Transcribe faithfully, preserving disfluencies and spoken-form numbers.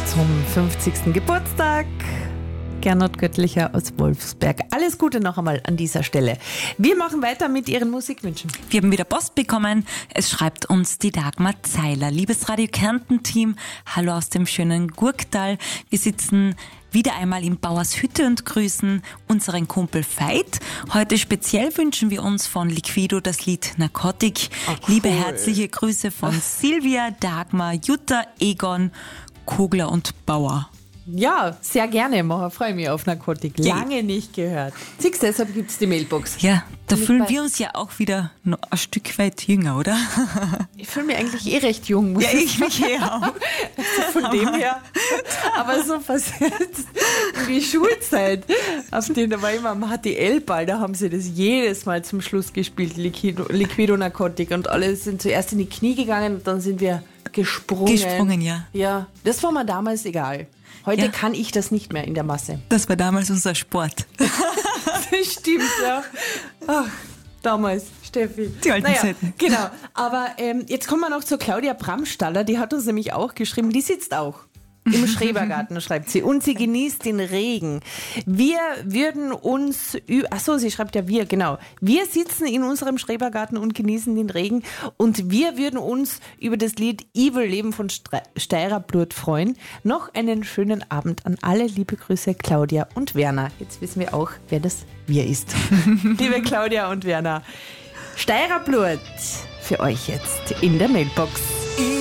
zum fünfzigsten Geburtstag. Gernot Göttlicher aus Wolfsberg. Alles Gute noch einmal an dieser Stelle. Wir machen weiter mit Ihren Musikwünschen. Wir haben wieder Post bekommen. Es schreibt uns die Dagmar Zeiler. Liebes Radio Kärnten-Team, hallo aus dem schönen Gurktal. Wir sitzen wieder einmal in Bauers Hütte und grüßen unseren Kumpel Veit. Heute speziell wünschen wir uns von Liquido das Lied Narcotic. Oh, cool. Liebe herzliche Grüße von Silvia, Dagmar, Jutta, Egon, Kogler und Bauer. Ja, sehr gerne. Ich freue mich auf Narkotik. Lange nicht gehört. Siehst du, deshalb gibt es die Mailbox. Ja, da Und fühlen bei- wir uns ja auch wieder noch ein Stück weit jünger, oder? Ich fühle mich eigentlich eh recht jung. Muss Ja, ich mich eh auch. Von dem her. Aber so versetzt in die Schulzeit. Auf den, da war immer am H T L-Ball, da haben sie das jedes Mal zum Schluss gespielt, Liquido, Liquido Narcotic. Und alle sind zuerst in die Knie gegangen und dann sind wir gesprungen. Gesprungen, ja. Ja, das war mir damals egal. Heute Ja. kann ich das nicht mehr in der Masse. Das war damals unser Sport. Das stimmt, ja. Ach, damals, Steffi. Die alten naja, Zeiten. Genau, aber ähm, jetzt kommen wir noch zu Claudia Bramstaller, die hat uns nämlich auch geschrieben, die sitzt auch im Schrebergarten, schreibt sie, und sie genießt den Regen. Wir würden uns, ü- ach so, sie schreibt ja wir, genau. Wir sitzen in unserem Schrebergarten und genießen den Regen und wir würden uns über das Lied Evil Leben von Stre- Steirer Blut freuen. Noch einen schönen Abend an alle. Liebe Grüße, Claudia und Werner. Jetzt wissen wir auch, wer das wir ist. Liebe Claudia und Werner, Steirer Blut für euch jetzt in der Mailbox.